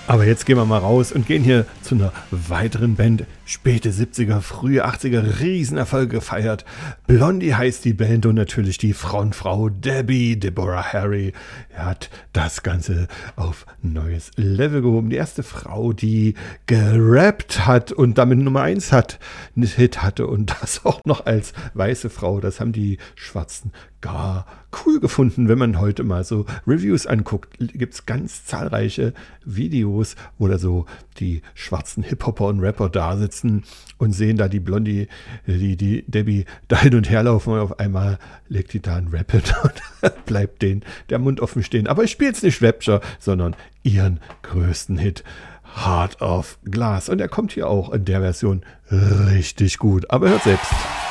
Aber jetzt gehen wir mal raus und gehen hier zu einer weiteren Band. Späte 70er, frühe 80er, Riesenerfolge gefeiert. Blondie heißt die Band und natürlich die Frontfrau Debbie, Deborah Harry, hat das Ganze auf ein neues Level gehoben. Die erste Frau, die gerappt hat und damit Nummer 1 einen Hit hatte und das auch noch als weiße Frau. Das haben die Schwarzen gar cool gefunden. Wenn man heute mal so Reviews anguckt, gibt es ganz zahlreiche Videos, wo da so die schwarzen Hip-Hopper und Rapper da sitzen und sehen da die Blondie, die Debbie da hin und her laufen und auf einmal legt die da einen Rap hin und bleibt denen der Mund offen stehen. Aber ich spiele jetzt nicht Rapture, sondern ihren größten Hit, Heart of Glass. Und er kommt hier auch in der Version richtig gut. Aber hört selbst.